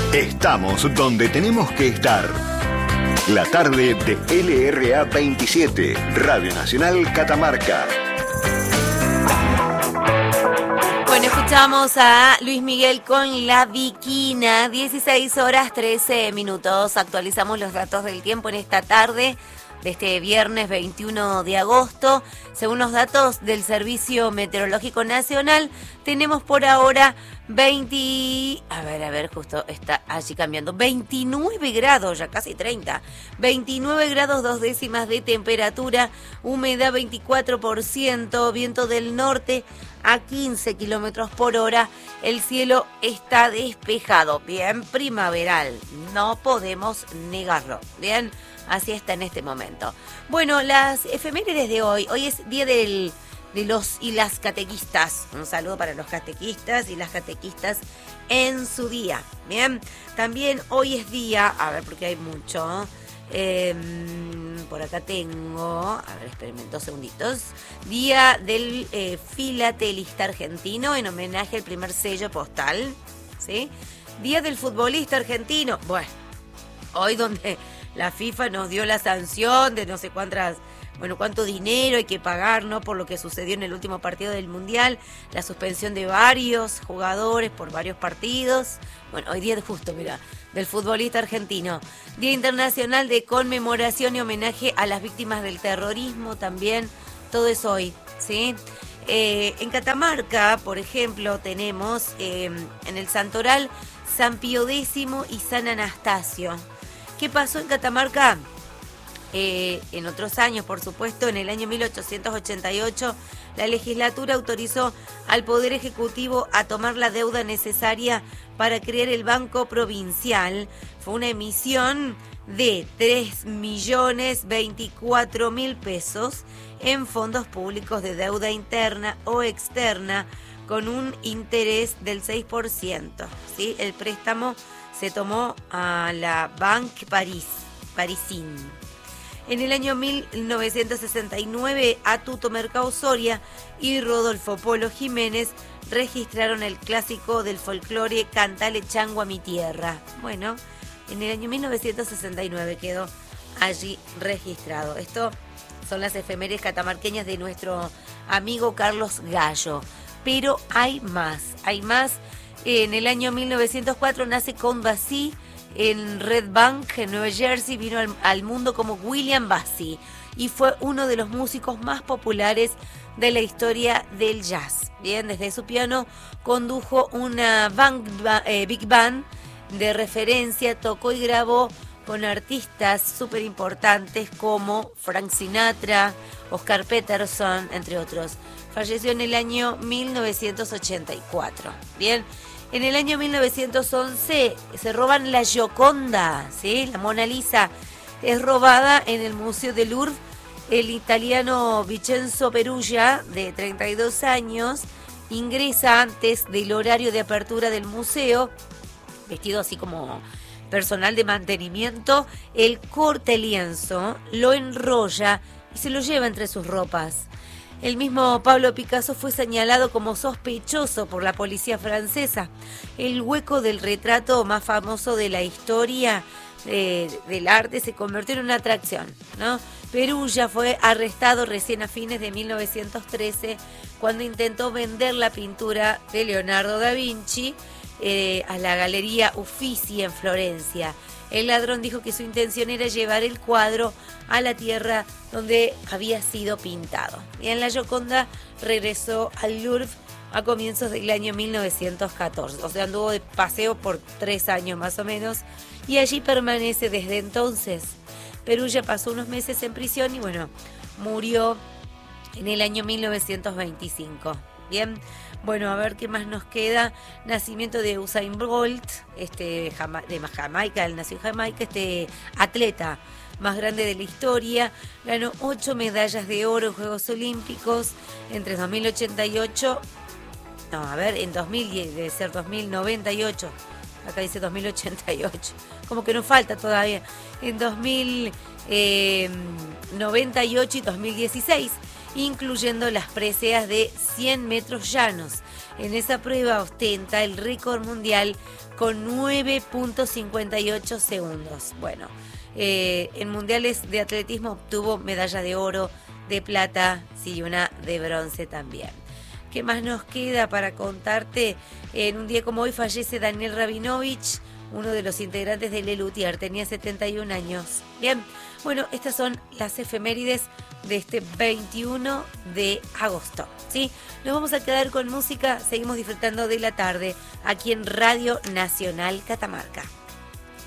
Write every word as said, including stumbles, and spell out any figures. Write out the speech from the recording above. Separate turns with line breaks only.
Estamos donde tenemos que estar. La tarde de L R A veintisiete, Radio Nacional Catamarca.
Bueno, escuchamos a Luis Miguel con La Bikina, dieciséis horas trece minutos. Actualizamos los datos del tiempo en esta tarde de este viernes veintiuno de agosto. Según los datos del Servicio Meteorológico Nacional, tenemos por ahora veinte, a ver, a ver, justo está allí cambiando, veintinueve grados, ya casi treinta, veintinueve grados dos décimas de temperatura, humedad veinticuatro por ciento, viento del norte a quince kilómetros por hora, el cielo está despejado, bien primaveral, no podemos negarlo, bien. Así está en este momento. Bueno, las efemérides de hoy. Hoy es día del, de los y las catequistas. Un saludo para los catequistas y las catequistas en su día. Bien, también hoy es día, a ver porque hay mucho. Eh, por acá tengo, a ver, esperen dos segunditos. Día del eh, filatelista argentino en homenaje al primer sello postal. ¿Sí? Día del futbolista argentino. Bueno, hoy donde la FIFA nos dio la sanción de no sé cuántas, bueno, cuánto dinero hay que pagar, ¿no? Por lo que sucedió en el último partido del Mundial, la suspensión de varios jugadores por varios partidos. Bueno, hoy día de justo, mira, del futbolista argentino. Día Internacional de Conmemoración y Homenaje a las Víctimas del Terrorismo también. Todo es hoy, ¿sí? Eh, en Catamarca, por ejemplo, tenemos eh, en el Santoral San Pío X y San Anastasio. ¿Qué pasó en Catamarca? Eh, en otros años, por supuesto, en el año mil ochocientos ochenta y ocho, la legislatura autorizó al Poder Ejecutivo a tomar la deuda necesaria para crear el Banco Provincial. Fue una emisión de tres millones veinticuatro mil pesos en fondos públicos de deuda interna o externa con un interés del seis por ciento. ¿Sí? El préstamo se tomó a la Banque Paris, Parisine. En el año mil novecientos sesenta y nueve, Atuto Mercado Soria y Rodolfo Polo Jiménez registraron el clásico del folclore Cantale Chango a mi tierra. Bueno, en el año mil novecientos sesenta y nueve quedó allí registrado. Esto son las efemérides catamarqueñas de nuestro amigo Carlos Gallo. Pero hay más, hay más. En el año mil novecientos cuatro nace Count Basie en Red Bank, en Nueva Jersey. Vino al, al mundo como William Basie y fue uno de los músicos más populares de la historia del jazz. Bien, desde su piano condujo una band, eh, big band de referencia, tocó y grabó con artistas súper importantes como Frank Sinatra, Oscar Peterson, entre otros. Falleció en el año mil novecientos ochenta y cuatro. Bien, en el año mil novecientos once se roban la Gioconda, ¿sí? La Mona Lisa es robada en el Museo del Louvre. El italiano Vincenzo Peruggia, de treinta y dos años, ingresa antes del horario de apertura del museo, vestido así como personal de mantenimiento. Él corta el lienzo, lo enrolla y se lo lleva entre sus ropas. El mismo Pablo Picasso fue señalado como sospechoso por la policía francesa. El hueco del retrato más famoso de la historia eh, del arte se convirtió en una atracción, ¿no? Peruggia fue arrestado recién a fines de mil novecientos trece cuando intentó vender la pintura de Leonardo da Vinci eh, a la Galería Uffizi en Florencia. El ladrón dijo que su intención era llevar el cuadro a la tierra donde había sido pintado. Y en la Gioconda regresó al Louvre a comienzos del año mil novecientos catorce. O sea, anduvo de paseo por tres años más o menos y allí permanece desde entonces. Peruggia pasó unos meses en prisión y bueno, murió en el año mil novecientos veinticinco. Bien, bueno, a ver qué más nos queda. Nacimiento de Usain Bolt, este Jama- de Jamaica, él nació en Jamaica, este atleta más grande de la historia, ganó ocho medallas de oro en Juegos Olímpicos entre dos mil ochenta y ocho, no, a ver, en dos mil, debe ser dos mil noventa y ocho, acá dice dos mil ochenta y ocho, como que nos falta todavía, en dos mil noventa y ocho y dos mil dieciséis. incluyendo las preseas de cien metros llanos. En esa prueba ostenta el récord mundial con nueve punto cincuenta y ocho segundos. Bueno, eh, en mundiales de atletismo obtuvo medalla de oro, de plata, sí, y una de bronce también. ¿Qué más nos queda para contarte? En un día como hoy fallece Daniel Rabinovich, uno de los integrantes de Lelutier, tenía setenta y un años. Bien, bueno, estas son las efemérides de este veintiuno de agosto, ¿sí? Nos vamos a quedar con música, seguimos disfrutando de la tarde aquí en Radio Nacional Catamarca.